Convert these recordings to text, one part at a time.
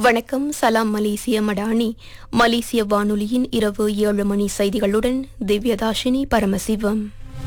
வணக்கம். சலாம் மலேசிய மடானி. மலேசிய வானொலியின் இரவு 7 மணி செய்திகளுடன் திவ்யதாஷினி பரமசிவம்.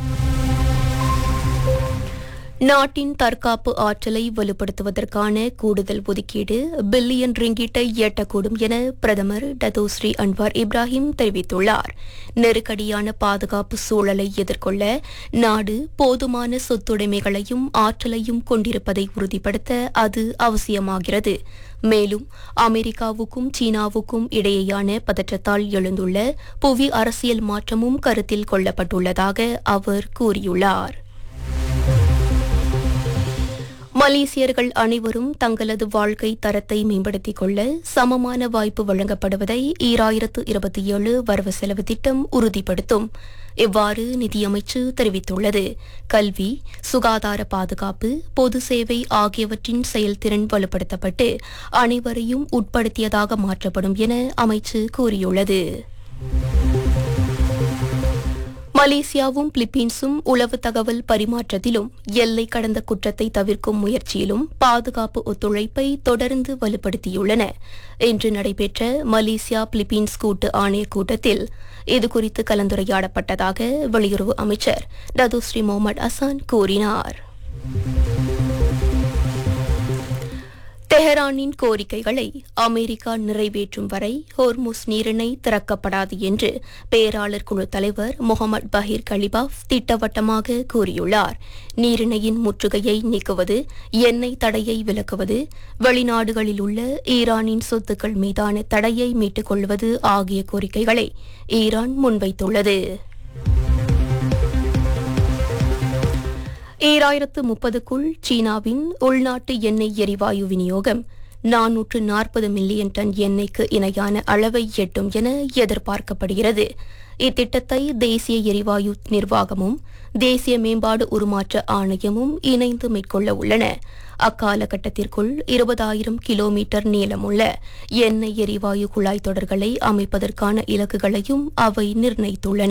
நாட்டின் தற்காப்பு ஆற்றலை வலுப்படுத்துவதற்கான கூடுதல் ஒதுக்கீடு பில்லியன் ரிங்கிட்டை எட்டக்கூடும் என பிரதமர் டத்தோஸ்ரீ அன்வார் இப்ராஹிம் தெரிவித்துள்ளார். நெருக்கடியான பாதுகாப்பு சூழலை எதிர்கொள்ள நாடு போதுமான சொத்துடைமைகளையும் ஆற்றலையும் கொண்டிருப்பதை உறுதிப்படுத்த அது அவசியமாகிறது. மேலும் அமெரிக்காவுக்கும் சீனாவுக்கும் இடையேயான பதற்றத்தால் எழுந்துள்ள புவி அரசியல் மாற்றமும் கருத்தில் கொள்ளப்பட்டுள்ளதாக அவர் கூறியுள்ளார். மலேசியர்கள் அனைவரும் தங்களது வாழ்க்கை தரத்தை மேம்படுத்திக் கொள்ள சமமான வாய்ப்பு வழங்கப்படுவதை 2027 வரவு செலவு திட்டம் உறுதிப்படுத்தும். இவ்வாறு நிதியமைச்சு தெரிவித்துள்ளது. கல்வி, சுகாதார பாதுகாப்பு, பொது சேவை ஆகியவற்றின் செயல்திறன் வலுப்படுத்தப்பட்டு அனைவரையும் உட்படுத்தியதாக மாற்றப்படும் என அமைச்சு கூறியுள்ளது. மலேசியாவும் பிலிப்பீன்ஸும் உளவு தகவல் பரிமாற்றத்திலும் எல்லை கடந்த குற்றத்தை தவிர்க்கும் முயற்சியிலும் பாதுகாப்பு ஒத்துழைப்பை தொடர்ந்து வலுப்படுத்தியுள்ளன. இன்று நடைபெற்ற மலேசியா பிலிப்பீன்ஸ் கூட்டு ஆணைய கூட்டத்தில் இதுகுறித்து கலந்துரையாடப்பட்டதாக வெளியுறவு அமைச்சர் டத்தோஸ்ரீ முகமது அசான் கூறினார். தெஹரானின் கோரிக்கைகளை அமெரிக்கா நிறைவேற்றும் வரை ஹோர்முஸ் நீரிணை திறக்கப்படாது என்று பேராளர் குழு தலைவர் முகமது பஹீர் கலிபாஃப் திட்டவட்டமாக கூறியுள்ளார். நீரிணையின் முற்றுகையை நீக்குவது, எண்ணெய் தடையை விலக்குவது, வெளிநாடுகளில் உள்ள ஈரானின் சொத்துக்கள் மீதான தடையை மீட்டுக் கொள்வது ஆகிய கோரிக்கைகளை ஈரான் முன்வைத்துள்ளது. 2030க்குள் சீனாவின் உள்நாட்டு எண்ணெய் எரிவாயு விநியோகம் 440 மில்லியன் டன் எண்ணெய்க்கு இணையான அளவை எட்டும் என எதிர்பார்க்கப்படுகிறது. இத்திட்டத்தை தேசிய எரிவாயு நிர்வாகமும் தேசிய மேம்பாடு உருமாற்ற ஆணையமும் இணைந்து மேற்கொள்ள உள்ளன. அக்காலகட்டத்திற்குள் 20,000 கிலோமீட்டர் நீளமுள்ள எண்ணெய் எரிவாயு குழாய் தொடர்களை அமைப்பதற்கான இலக்குகளையும் அவை நிர்ணயித்துள்ளன.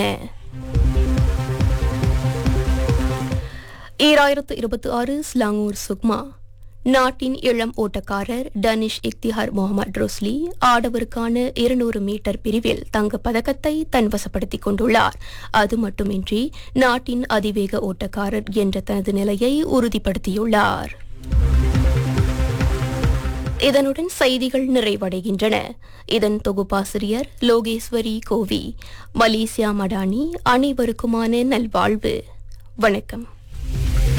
2026 ஸ்லாங்கூர் சுக்மா நாட்டின் இளம் ஓட்டக்காரர் டனிஷ் இக்திஹார் முகமது ரோஸ்லி ஆடவருக்கான 200 மீட்டர் பிரிவில் தங்கப் பதக்கத்தை தன்வசப்படுத்திக் கொண்டுள்ளார். அது மட்டுமின்றி நாட்டின் அதிவேக ஓட்டக்காரர் என்ற தனது நிலையை உறுதிப்படுத்தியுள்ளார். இதனுடன் செய்திகள் நிறைவடைகின்றன. இதன் தொகுப்பாசிரியர் லோகேஸ்வரி கோவி. மலேசியா மடானி. அனைவருக்குமான நல்வாழ்வு. வணக்கம்.